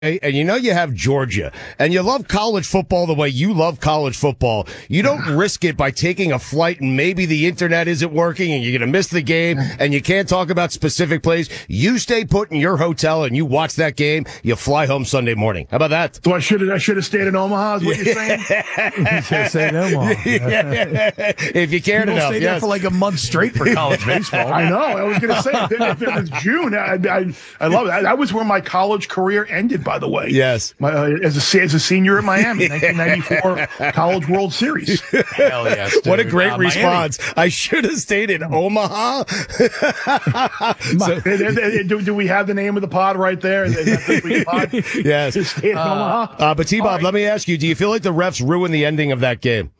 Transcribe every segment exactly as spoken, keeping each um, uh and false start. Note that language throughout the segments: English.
and you know you have Georgia, and you love college football the way you love college football, you don't risk it by taking a flight and maybe the internet isn't working and you're going to miss the game and you can't talk about specific plays. You stay put in your hotel and you watch that game. You fly home Sunday morning. How about that? So I should have I should have stayed in Omaha, is what you're saying? You should have stayed in Omaha. Yeah. If you cared People enough. stay Yes. there for like a month straight for college baseball. I know. I was going to say, if it, if it was June, I, I, I love it. That was where my college career ended, by the way. Yes. My, uh, as, a, as a senior at Miami, nineteen ninety-four College World Series. Hell yes, dude. What a great uh, response. I should have stayed in Omaha. So, do, do we have the name of the pod right there? Is that the week's pod? yes. Stay in Uh, Omaha. uh, but T-Bob, right. let me ask you, do you feel like the refs ruined the ending of that game?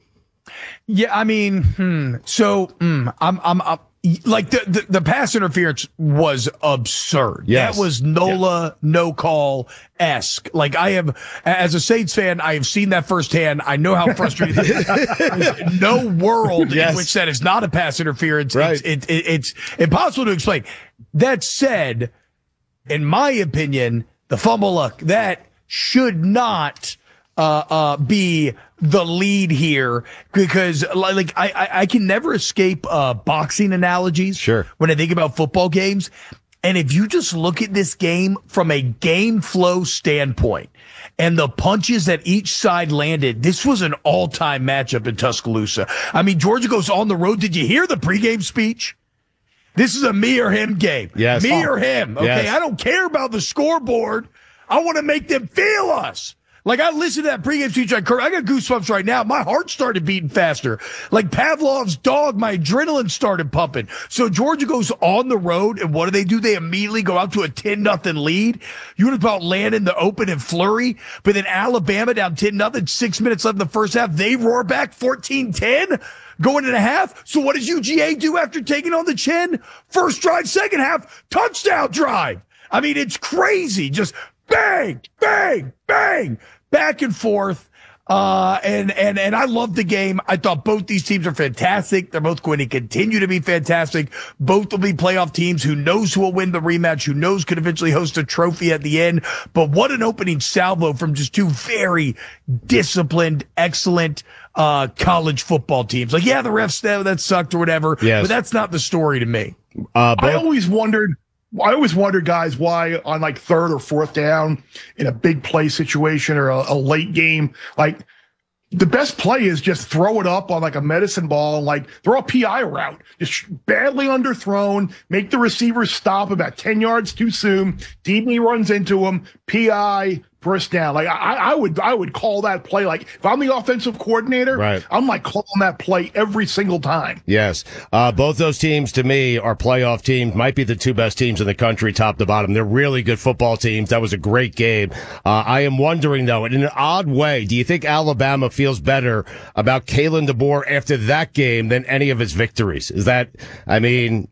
Yeah, I mean, hmm, so hmm, I'm, I'm, I'm, like the, the the pass interference was absurd. Yes. That was Nola no call esque. Like I have, as a Saints fan, I have seen that firsthand. I know how frustrating it is. There's no world Yes. in which that is not a pass interference. Right. It's, it, it, it's impossible to explain. That said, in my opinion, the fumble luck that should not uh, uh, be the lead here, because like I, I, I can never escape uh, boxing analogies. Sure. When I think about football games. And if you just look at this game from a game flow standpoint and the punches that each side landed, this was an all-time matchup in Tuscaloosa. I mean, Georgia goes on the road. Did you hear the pregame speech? This is a me or him game. Yes. Me Oh. or him. Okay. Yes. I don't care about the scoreboard. I want to make them feel us. Like, I listened to that pregame speech. I, I got goosebumps right now. My heart started beating faster. Like Pavlov's dog, my adrenaline started pumping. So Georgia goes on the road, and what do they do? They immediately go out to a ten nothing lead. You would have thought Landon the open and flurry, but then Alabama down ten nothing, six minutes left in the first half. They roar back fourteen ten. Going in a half. So what does U G A do after taking on the chin? First drive, second half, touchdown drive. I mean, it's crazy. Just bang, bang, bang, back and forth. Uh, and, and, and I loved the game. I thought both these teams are fantastic. They're both going to continue to be fantastic. Both will be playoff teams. Who knows who will win the rematch? Who knows could eventually host a trophy at the end? But what an opening salvo from just two very disciplined, excellent, uh, college football teams. Like, yeah, the refs, that, that sucked or whatever. Yes. But that's not the story to me. Uh, I both- always wondered, I always wondered, guys, why on like third or fourth down in a big play situation or a, a late game, like the best play is just throw it up on like a medicine ball, and like throw a P I route, just badly underthrown, make the receiver stop about ten yards too soon. D B runs into him, P I, first down. Like I, I would, I would call that play. Like if I'm the offensive coordinator, Right. I'm like calling that play every single time. Yes. Uh, both those teams, to me, are playoff teams, might be the two best teams in the country, top to bottom. They're really good football teams. That was a great game. Uh, I am wondering, though, in an odd way, do you think Alabama feels better about Kalen DeBoer after that game than any of his victories? Is that, I mean...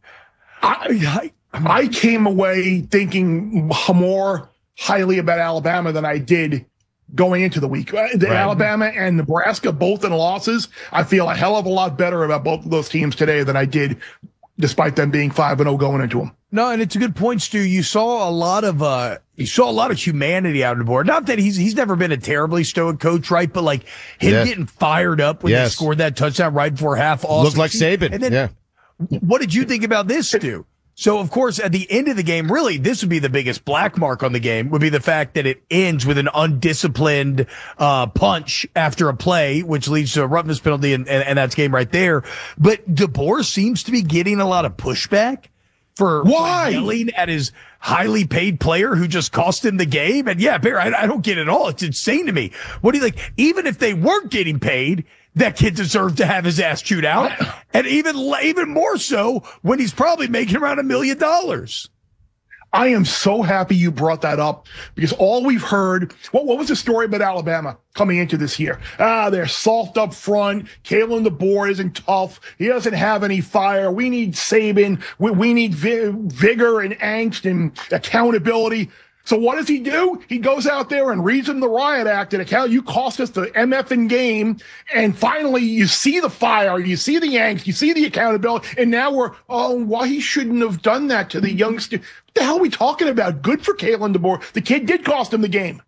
I, I, I came away thinking more highly about Alabama than I did going into the week. Uh, The Right. Alabama and Nebraska, both in losses, I feel a hell of a lot better about both of those teams today than I did, despite them being five and oh going into them. No, and it's a good point, Stu. You saw a lot of uh you saw a lot of humanity out on the board. Not that he's he's never been a terribly stoic coach, right? But like him Yeah. getting fired up when Yes. they scored that touchdown right before half. Awesome. Looked like Saban. And then, Yeah. what did you think about this, Stu? So, of course, at the end of the game, really, this would be the biggest black mark on the game, would be the fact that it ends with an undisciplined uh punch after a play, which leads to a roughness penalty, and, and, and that's game right there. But DeBoer seems to be getting a lot of pushback for Why? yelling at his highly paid player who just cost him the game. And yeah, Bear, I, I don't get it all. It's insane to me. What do you like? Even if they weren't getting paid, that kid deserved to have his ass chewed out. And even, even more so when he's probably making around a million dollars. I am so happy you brought that up because all we've heard, what, what was the story about Alabama coming into this year? Ah, they're soft up front. Kalen DeBoer isn't tough. He doesn't have any fire. We need Saban. We, we need vi- vigor and angst and accountability. So what does he do? He goes out there and reads him the riot act and account. You cost us the MFing game. And finally you see the fire, you see the angst, you see the accountability. And now we're, oh, why he shouldn't have done that to the youngster. What the hell are we talking about? Good for Kalen DeBoer. The kid did cost him the game.